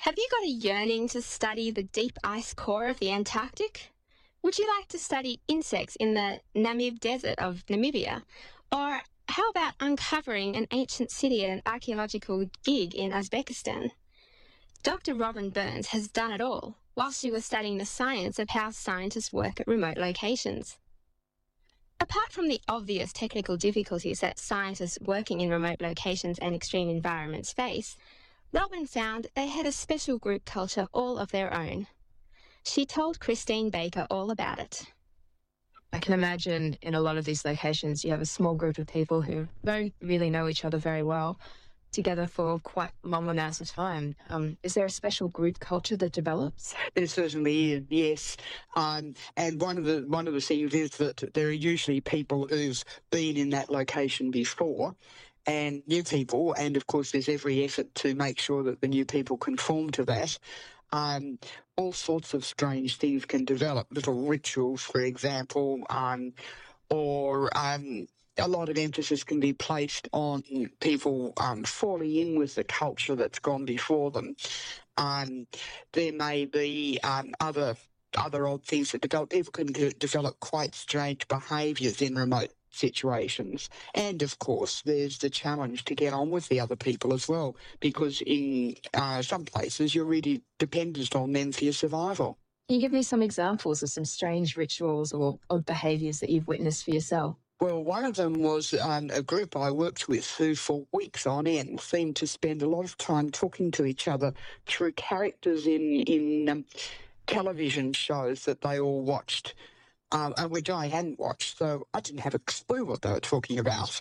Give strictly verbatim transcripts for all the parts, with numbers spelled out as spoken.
Have you got a yearning to study the deep ice core of the Antarctic? Would you like to study insects in the Namib Desert of Namibia? Or how about uncovering an ancient city at an archaeological dig in Uzbekistan? Doctor Robin Burns has done it all while she was studying the science of how scientists work at remote locations. Apart from the obvious technical difficulties that scientists working in remote locations and extreme environments face, Robin found they had a special group culture all of their own. She told Christine Baker all about it. I can imagine in a lot of these locations you have a small group of people who don't really know each other very well, together for quite long amounts of time. Um, is there a special group culture that develops? There certainly is, yes. Um, and one of the one of the things is that there are usually people who've been in that location before, and new people, and of course there's every effort to make sure that the new people conform to that. Um, all sorts of strange things can develop, little rituals, for example, um, or um, a lot of emphasis can be placed on people um, falling in with the culture that's gone before them. Um, there may be um, other other odd things that develop. People can de- develop quite strange behaviours in remote situations. And, of course, there's the challenge to get on with the other people as well, because in uh, some places you're really dependent on them for your survival. Can you give me some examples of some strange rituals or odd behaviours that you've witnessed for yourself? Well, one of them was um, a group I worked with who, for weeks on end, seemed to spend a lot of time talking to each other through characters in, in um, television shows that they all watched, um, and which I hadn't watched, so I didn't have a clue what they were talking about.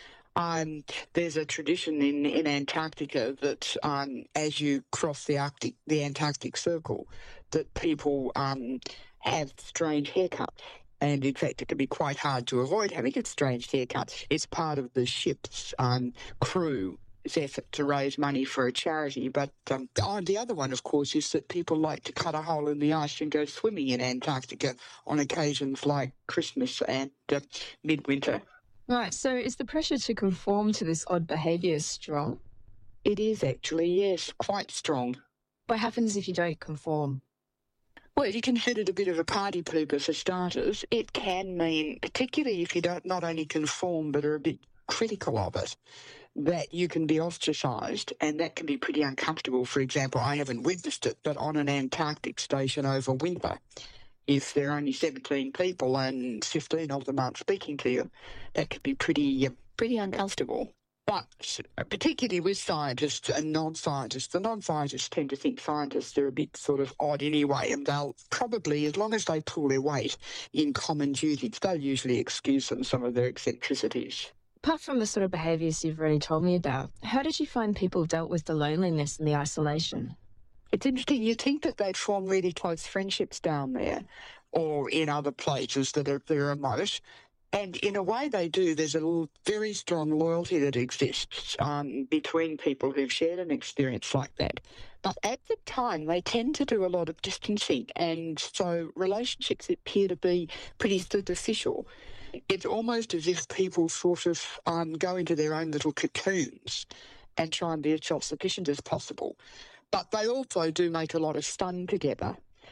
Um, there's a tradition in, in Antarctica that um, as you cross the Arctic, the Antarctic Circle, that people um, have strange haircuts. And in fact, it can be quite hard to avoid having a strange haircut. It's part of the ship's um, crew's effort to raise money for a charity. But um, oh, the other one, of course, is that people like to cut a hole in the ice and go swimming in Antarctica on occasions like Christmas and uh, midwinter. Right, so is the pressure to conform to this odd behaviour strong? It is actually, yes, quite strong. What happens if you don't conform? Well, if you consider it a bit of a party pooper for starters, it can mean, particularly if you don't not only conform but are a bit critical of it, that you can be ostracised, and that can be pretty uncomfortable. For example, I haven't witnessed it, but on an Antarctic station over winter, if there are only seventeen people and fifteen of them aren't speaking to you, that can be pretty, uh, pretty uncomfortable. But particularly with scientists and non-scientists, the non-scientists tend to think scientists are a bit sort of odd anyway, and they'll probably, as long as they pull their weight in common duties, they'll usually excuse them some of their eccentricities. Apart from the sort of behaviours you've already told me about, how did you find people dealt with the loneliness and the isolation? It's interesting. You'd think that they'd form really close friendships down there or in other places that are, that are remote. And in a way they do. There's a l- very strong loyalty that exists um, between people who've shared an experience like that. But at the time, they tend to do a lot of distancing, and so relationships appear to be pretty superficial. It's almost as if people sort of um, go into their own little cocoons and try and be as self-sufficient as possible. But they also do make a lot of fun together.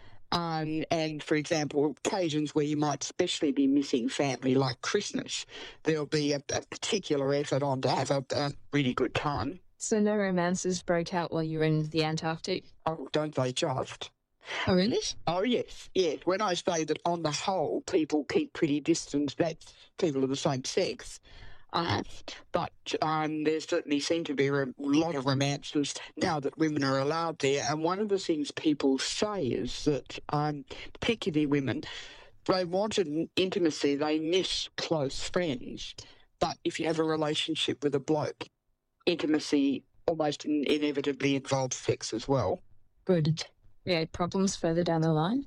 Um, and, for example, occasions where you might especially be missing family, like Christmas, there'll be a, a particular effort on to have a, a really good time. So no romances broke out while you were in the Antarctic? Oh, don't they just? Oh, really? Oh, yes, yes. When I say that on the whole people keep pretty distant, that's people of the same sex. Uh, but um, there certainly seem to be a lot of romances now that women are allowed there. And one of the things people say is that, um, particularly women, they want an intimacy, they miss close friends. But if you have a relationship with a bloke, intimacy almost in- inevitably involves sex as well. Good. Yeah, problems further down the line?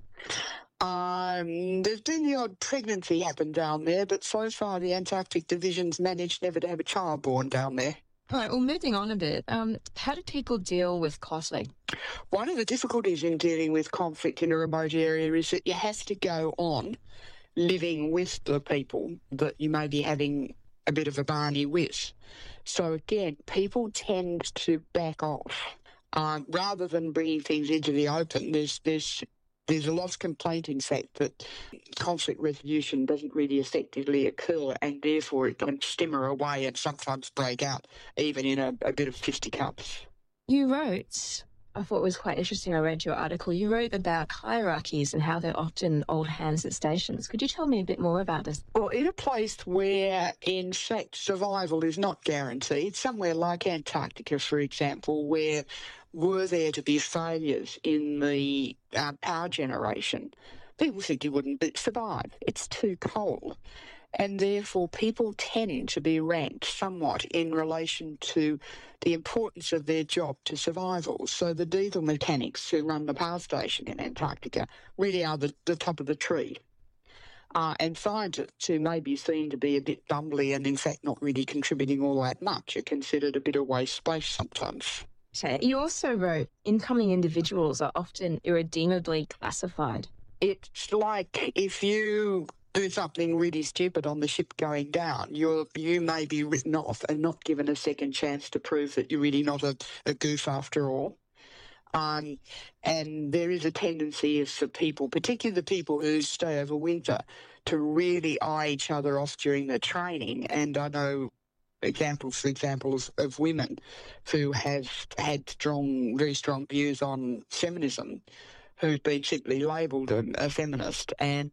Um, there's been the odd pregnancy happen down there, but so far the Antarctic Division's managed never to have a child born down there. All right, well, moving on a bit, um, how do people deal with conflict? One of the difficulties in dealing with conflict in a remote area is that you have to go on living with the people that you may be having a bit of a barney with. So again, people tend to back off. Um, rather than bringing things into the open, there's there's there's a lot of complaint, in fact, that conflict resolution doesn't really effectively occur, and therefore it can simmer away and sometimes break out, even in a, a bit of fisticuffs. You wrote, I thought it was quite interesting, I read your article, you wrote about hierarchies and how they're often old hands at stations. Could you tell me a bit more about this? Well, in a place where, in fact, survival is not guaranteed, somewhere like Antarctica, for example, where were there to be failures in the uh, power generation, people simply wouldn't survive. It's too cold. And therefore, people tend to be ranked somewhat in relation to the importance of their job to survival. So the diesel mechanics who run the power station in Antarctica really are the, the top of the tree. Uh, and scientists who may be seen to be a bit bumbly and in fact not really contributing all that much are considered a bit of waste space sometimes. Okay. You also wrote, incoming individuals are often irredeemably classified. It's like if you do something really stupid on the ship going down, you're, you may be written off and not given a second chance to prove that you're really not a, a goof after all. Um, and there is a tendency for people, particularly the people who stay over winter, to really eye each other off during the training. And I know examples, for example, of, of women who have had strong, very strong views on feminism, who've been simply labelled a, a feminist and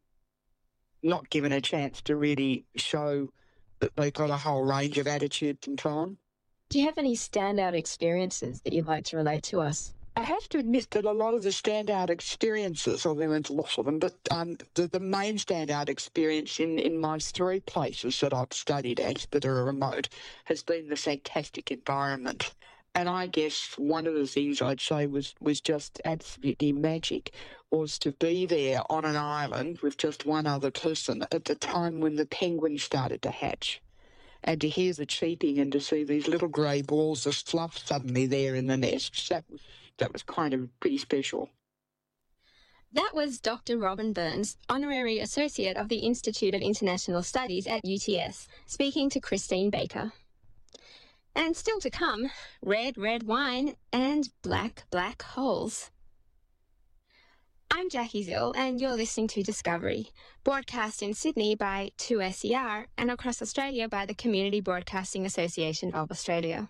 not given a chance to really show that they've got a whole range of attitudes and so on. Do you have any standout experiences that you'd like to relate to us? I have to admit that a lot of the standout experiences, or there was lots of them, but um, the, the main standout experience in, in my three places that I've studied at that are remote has been the fantastic environment. And I guess one of the things I'd say was, was just absolutely magic was to be there on an island with just one other person at the time when the penguins started to hatch. And to hear the cheeping and to see these little grey balls of fluff suddenly there in the nests, that was, that was kind of pretty special. That was Doctor Robin Burns, Honorary Associate of the Institute of International Studies at U T S, speaking to Christine Baker. And still to come, red, red wine and black, black holes. I'm Jackie Zill, and you're listening to Discovery, broadcast in Sydney by two S E R and across Australia by the Community Broadcasting Association of Australia.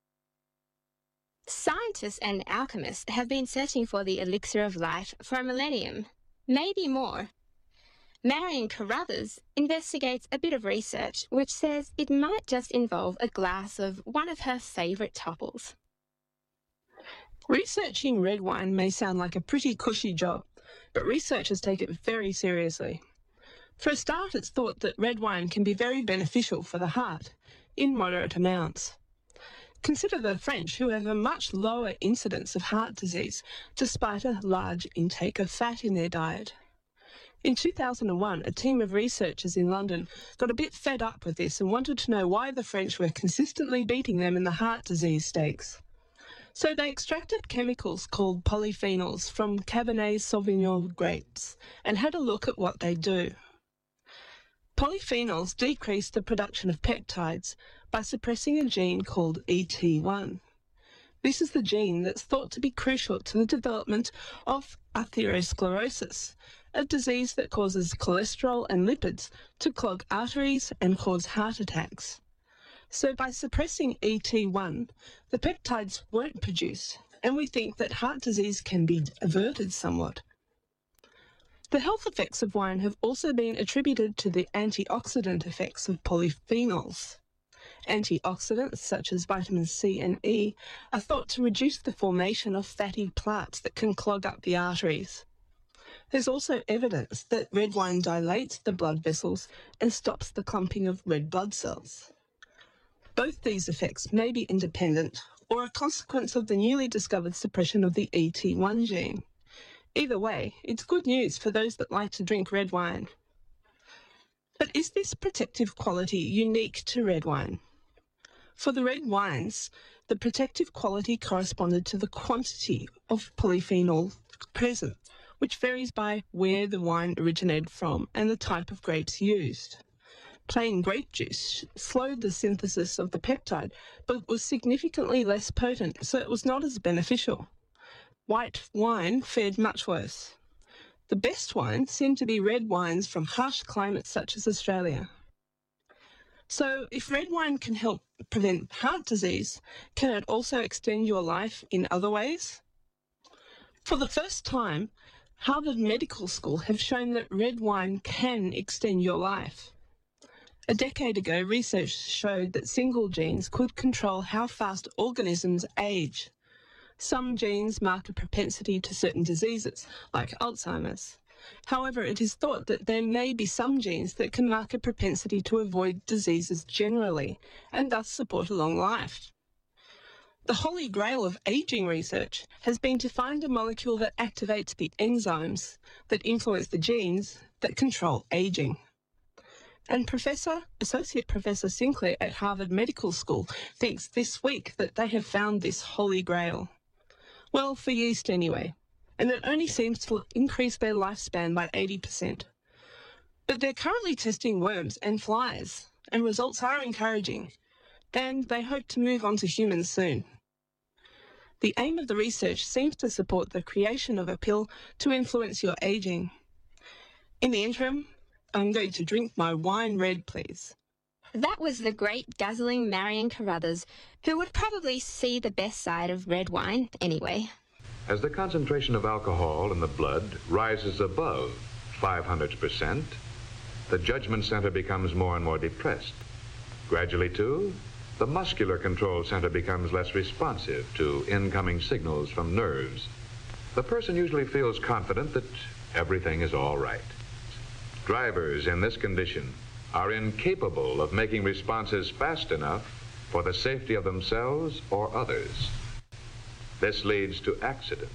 Scientists and alchemists have been searching for the elixir of life for a millennium, maybe more. Marion Carruthers investigates a bit of research which says it might just involve a glass of one of her favourite topples. Researching red wine may sound like a pretty cushy job, but researchers take it very seriously. For a start, it's thought that red wine can be very beneficial for the heart, in moderate amounts. Consider the French, who have a much lower incidence of heart disease, despite a large intake of fat in their diet. In two thousand one, a team of researchers in London got a bit fed up with this and wanted to know why the French were consistently beating them in the heart disease stakes. So they extracted chemicals called polyphenols from Cabernet Sauvignon grapes and had a look at what they do. Polyphenols decrease the production of peptides by suppressing a gene called E T one. This is the gene that's thought to be crucial to the development of atherosclerosis, a disease that causes cholesterol and lipids to clog arteries and cause heart attacks. So by suppressing E T one, the peptides won't produce, and we think that heart disease can be averted somewhat. The health effects of wine have also been attributed to the antioxidant effects of polyphenols. Antioxidants such as vitamins C and E are thought to reduce the formation of fatty plaques that can clog up the arteries. There's also evidence that red wine dilates the blood vessels and stops the clumping of red blood cells. Both these effects may be independent or a consequence of the newly discovered suppression of the E T one gene. Either way, it's good news for those that like to drink red wine. But is this protective quality unique to red wine? For the red wines, the protective quality corresponded to the quantity of polyphenol present, which varies by where the wine originated from and the type of grapes used. Plain grape juice slowed the synthesis of the peptide, but was significantly less potent, so it was not as beneficial. White wine fared much worse. The best wines seem to be red wines from harsh climates such as Australia. So, if red wine can help prevent heart disease, can it also extend your life in other ways? For the first time, Harvard Medical School have shown that red wine can extend your life. A decade ago, research showed that single genes could control how fast organisms age. Some genes mark a propensity to certain diseases, like Alzheimer's. However, it is thought that there may be some genes that can mark a propensity to avoid diseases generally, and thus support a long life. The holy grail of ageing research has been to find a molecule that activates the enzymes that influence the genes that control ageing. And Professor, Associate Professor Sinclair at Harvard Medical School thinks this week that they have found this holy grail. Well, for yeast anyway, and it only seems to increase their lifespan by eighty percent. But they're currently testing worms and flies, and results are encouraging, and they hope to move on to humans soon. The aim of the research seems to support the creation of a pill to influence your ageing. In the interim, I'm going to drink my wine red, please. That was the great guzzling Marion Carruthers, who would probably see the best side of red wine anyway. As the concentration of alcohol in the blood rises above five hundred percent, the judgment center becomes more and more depressed. Gradually, too, the muscular control center becomes less responsive to incoming signals from nerves. The person usually feels confident that everything is all right. Drivers in this condition are incapable of making responses fast enough for the safety of themselves or others. This leads to accidents.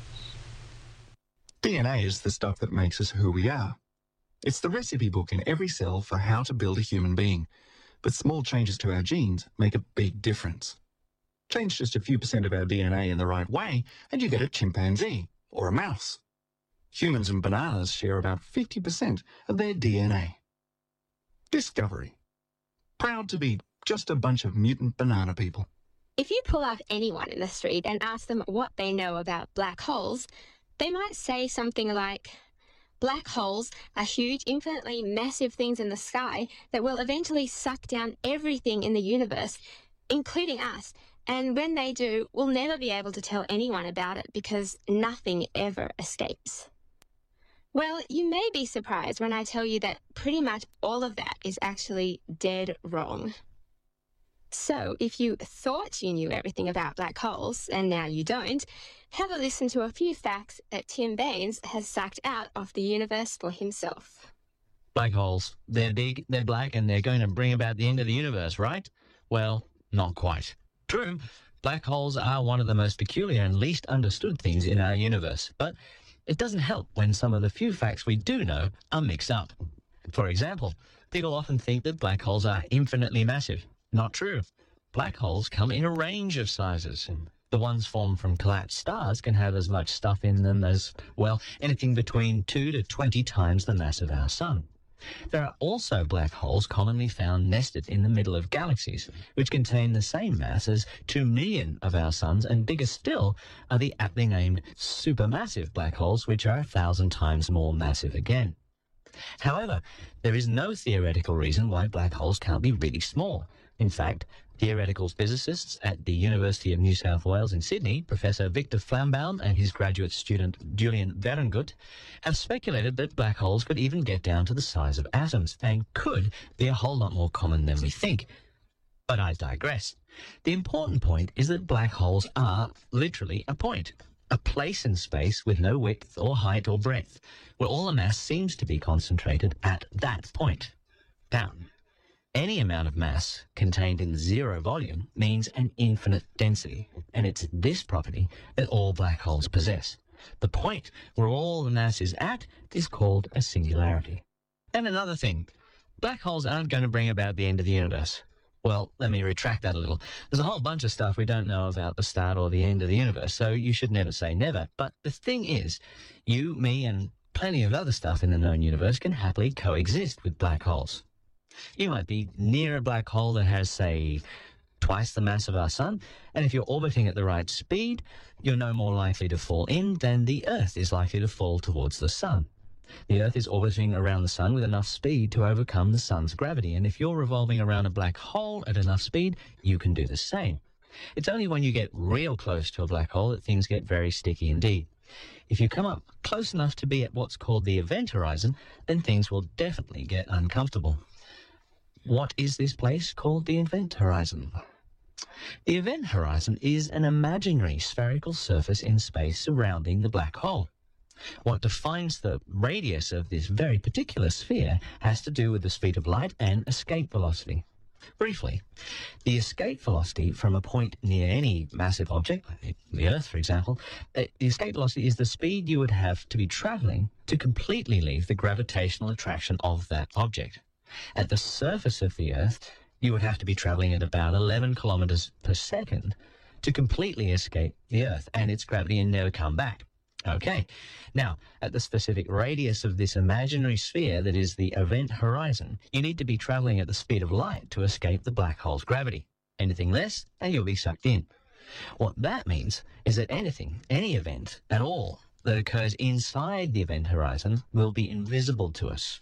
D N A is the stuff that makes us who we are. It's the recipe book in every cell for how to build a human being. But small changes to our genes make a big difference. Change just a few percent of our D N A in the right way, and you get a chimpanzee or a mouse. Humans and bananas share about fifty percent of their D N A. Discovery. Proud to be just a bunch of mutant banana people. If you pull up anyone in the street and ask them what they know about black holes, they might say something like, black holes are huge, infinitely massive things in the sky that will eventually suck down everything in the universe, including us, and when they do, we'll never be able to tell anyone about it because nothing ever escapes. Well, you may be surprised when I tell you that pretty much all of that is actually dead wrong. So, if you thought you knew everything about black holes, and now you don't, have a listen to a few facts that Tim Baines has sucked out of the universe for himself. Black holes. They're big, they're black, and they're going to bring about the end of the universe, right? Well, not quite. True, black holes are one of the most peculiar and least understood things in our universe, but it doesn't help when some of the few facts we do know are mixed up. For example, people often think that black holes are infinitely massive. Not true. Black holes come in a range of sizes. The ones formed from collapsed stars can have as much stuff in them as, well, anything between two to twenty times the mass of our sun. There are also black holes commonly found nested in the middle of galaxies, which contain the same mass as two million of our suns, and bigger still are the aptly named supermassive black holes, which are a thousand times more massive again. However, there is no theoretical reason why black holes can't be really small. In fact, theoretical physicists at the University of New South Wales in Sydney, Professor Victor Flambaum and his graduate student Julian Berengut, have speculated that black holes could even get down to the size of atoms and could be a whole lot more common than we think. But I digress. The important point is that black holes are literally a point, a place in space with no width or height or breadth, where all the mass seems to be concentrated at that point. Down. Any amount of mass contained in zero volume means an infinite density, and it's this property that all black holes possess. The point where all the mass is at is called a singularity. And another thing, black holes aren't going to bring about the end of the universe. Well, let me retract that a little. There's a whole bunch of stuff we don't know about the start or the end of the universe, so you should never say never. But the thing is, you, me, and plenty of other stuff in the known universe can happily coexist with black holes. You might be near a black hole that has, say, twice the mass of our sun, and if you're orbiting at the right speed, you're no more likely to fall in than the Earth is likely to fall towards the sun. The Earth is orbiting around the sun with enough speed to overcome the sun's gravity, and if you're revolving around a black hole at enough speed, you can do the same. It's only when you get real close to a black hole that things get very sticky indeed. If you come up close enough to be at what's called the event horizon, then things will definitely get uncomfortable. What is this place called the event horizon? The event horizon is an imaginary spherical surface in space surrounding the black hole. What defines the radius of this very particular sphere has to do with the speed of light and escape velocity. Briefly, the escape velocity from a point near any massive object, like the Earth, for example, the escape velocity is the speed you would have to be traveling to completely leave the gravitational attraction of that object. At the surface of the Earth, you would have to be traveling at about eleven kilometers per second to completely escape the Earth and its gravity and never come back. Okay, now, at the specific radius of this imaginary sphere that is the event horizon, you need to be traveling at the speed of light to escape the black hole's gravity. Anything less, and you'll be sucked in. What that means is that anything, any event at all that occurs inside the event horizon will be invisible to us.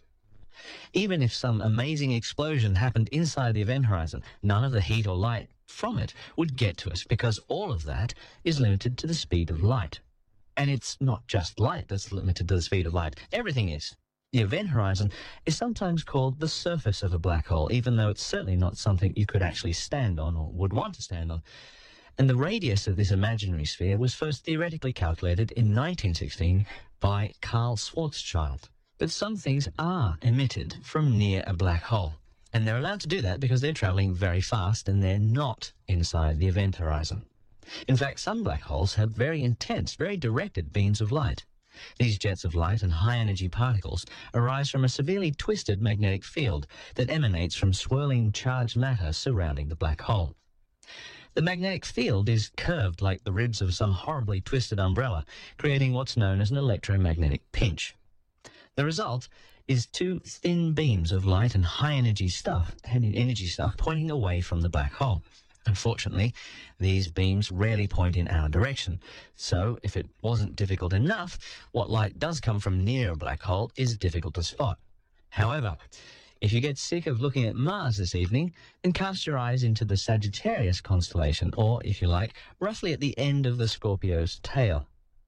Even if some amazing explosion happened inside the event horizon, none of the heat or light from it would get to us because all of that is limited to the speed of light. And it's not just light that's limited to the speed of light. Everything is. The event horizon is sometimes called the surface of a black hole, even though it's certainly not something you could actually stand on or would want to stand on. And the radius of this imaginary sphere was first theoretically calculated in nineteen sixteen by Karl Schwarzschild. But some things are emitted from near a black hole. And they're allowed to do that because they're traveling very fast and they're not inside the event horizon. In fact, some black holes have very intense, very directed beams of light. These jets of light and high-energy particles arise from a severely twisted magnetic field that emanates from swirling charged matter surrounding the black hole. The magnetic field is curved like the ribs of some horribly twisted umbrella, creating what's known as an electromagnetic pinch. The result is two thin beams of light and high-energy stuff, energy stuff pointing away from the black hole. Unfortunately, these beams rarely point in our direction, so if it wasn't difficult enough, what light does come from near a black hole is difficult to spot. However, if you get sick of looking at Mars this evening, then cast your eyes into the Sagittarius constellation, or, if you like, roughly at the end of the Scorpio's tail.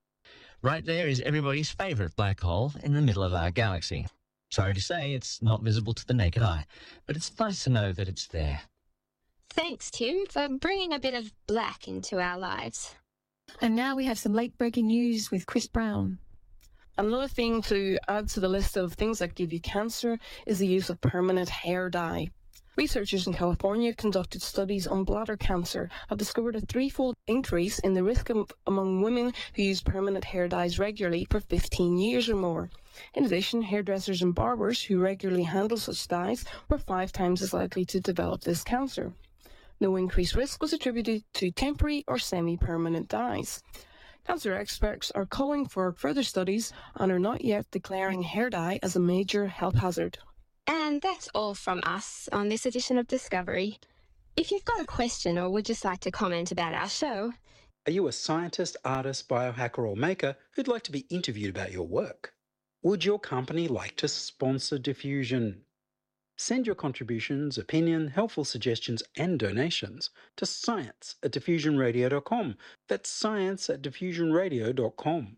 Right there is everybody's favourite black hole in the middle of our galaxy. Sorry to say, it's not visible to the naked eye, but it's nice to know that it's there. Thanks, Tim, for bringing a bit of black into our lives. And now we have some late-breaking news with Chris Brown. Another thing to add to the list of things that give you cancer is the use of permanent hair dye. Researchers in California conducted studies on bladder cancer have discovered a threefold increase in the risk of, among women who use permanent hair dyes regularly for fifteen years or more. In addition, hairdressers and barbers who regularly handle such dyes were five times as likely to develop this cancer. No increased risk was attributed to temporary or semi-permanent dyes. Cancer experts are calling for further studies and are not yet declaring hair dye as a major health hazard. And that's all from us on this edition of Discovery. If you've got a question or would just like to comment about our show, are you a scientist, artist, biohacker or maker who'd like to be interviewed about your work? Would your company like to sponsor Diffusion? Send your contributions, opinion, helpful suggestions and donations to science at diffusion radio dot com. That's science at diffusion radio dot com.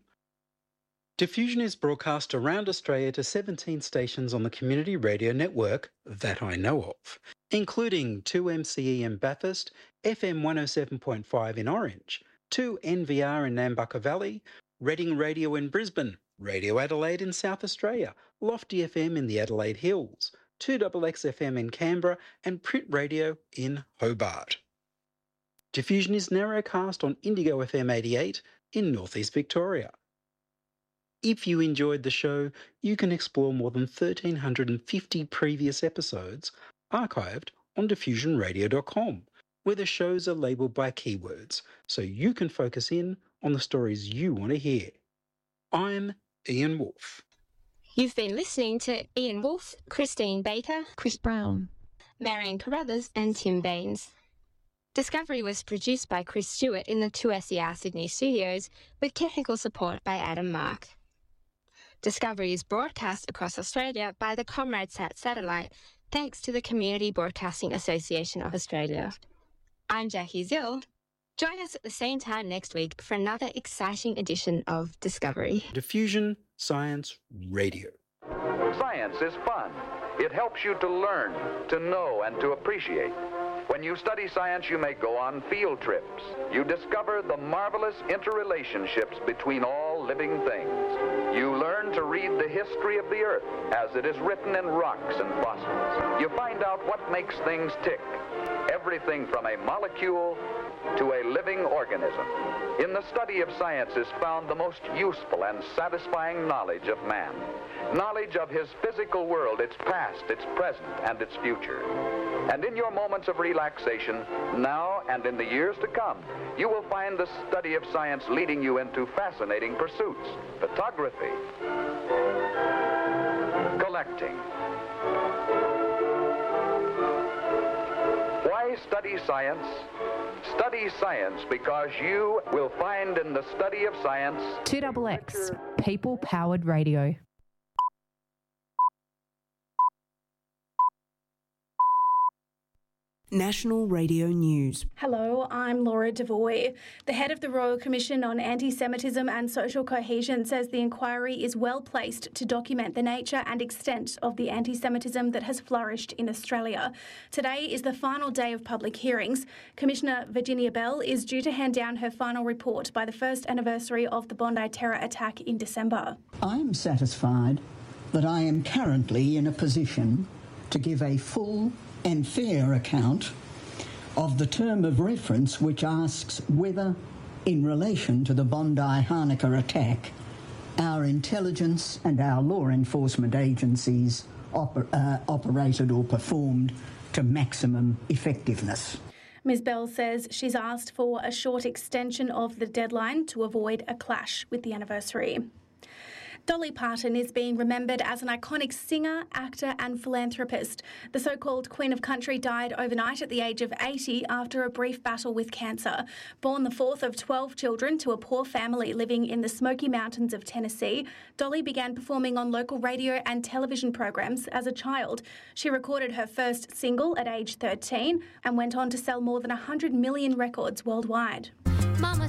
Diffusion is broadcast around Australia to seventeen stations on the community radio network that I know of, including two M C E in Bathurst, F M one oh seven point five in Orange, two N V R in Nambucca Valley, Reading Radio in Brisbane, Radio Adelaide in South Australia, Lofty F M in the Adelaide Hills, two X X F M in Canberra and Print Radio in Hobart. Diffusion is narrowcast on Indigo F M eighty-eight in Northeast Victoria. If you enjoyed the show, you can explore more than one thousand three hundred fifty previous episodes archived on diffusion radio dot com, where the shows are labelled by keywords, so you can focus in on the stories you want to hear. I'm Ian Wolfe. You've been listening to Ian Wolfe, Christine Baker, Chris Brown, Marion Carruthers and Tim Baines. Discovery was produced by Chris Stewart in the two S E R Sydney studios with technical support by Adam Mark. Discovery is broadcast across Australia by the ComradeSat satellite thanks to the Community Broadcasting Association of Australia. I'm Jackie Zill. Join us at the same time next week for another exciting edition of Discovery. Diffusion Science Radio. Science is fun. It helps you to learn, to know, and to appreciate. When you study science, you may go on field trips. You discover the marvelous interrelationships between all living things. You learn to read the history of the Earth as it is written in rocks and fossils. You find out what makes things tick. Everything from a molecule to a living organism. In the study of science is found the most useful and satisfying knowledge of man. Knowledge of his physical world, its past, its present, and its future. And in your moments of relaxation, now and in the years to come, you will find the study of science leading you into fascinating pursuits. Photography, collecting. Why study science? Study science because you will find in the study of science... two X X, people-powered radio. National Radio News. Hello, I'm Laura Devoy. The head of the Royal Commission on Anti-Semitism and Social Cohesion says the inquiry is well placed to document the nature and extent of the anti-Semitism that has flourished in Australia. Today is the final day of public hearings. Commissioner Virginia Bell is due to hand down her final report by the first anniversary of the Bondi terror attack in December. I am satisfied that I am currently in a position to give a full and fair account of the term of reference which asks whether, in relation to the Bondi Hanukkah attack, our intelligence and our law enforcement agencies oper- uh, operated or performed to maximum effectiveness. Ms Bell says she's asked for a short extension of the deadline to avoid a clash with the anniversary. Dolly Parton is being remembered as an iconic singer, actor and philanthropist. The so-called Queen of Country died overnight at the age of eighty after a brief battle with cancer. Born the fourth of twelve children to a poor family living in the Smoky Mountains of Tennessee, Dolly began performing on local radio and television programs as a child. She recorded her first single at age thirteen and went on to sell more than one hundred million records worldwide. Mama